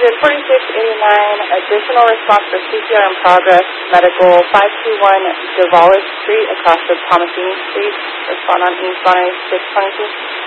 64689, additional response for CPR in progress, medical 521 Devalis Street across the Thomasini Street. Respond on eastbound 622.